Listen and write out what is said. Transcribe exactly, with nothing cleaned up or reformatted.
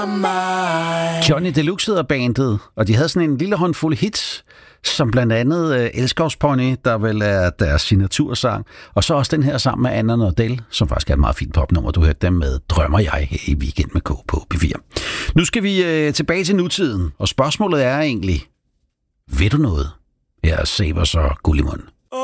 Johnny Deluxe hedder bandet, og de havde sådan en lille håndfuld hits, som blandt andet uh, Elskovspony, der vel er deres signatursang, og så også den her sammen med Anna Nordell, som faktisk er et meget fint popnummer. Du hørte dem med Drømmer jeg her i Weekend med K på P fire. Nu skal vi uh, tilbage til nutiden, og spørgsmålet er egentlig, ved du noget? Her er Sabers og Gullimund.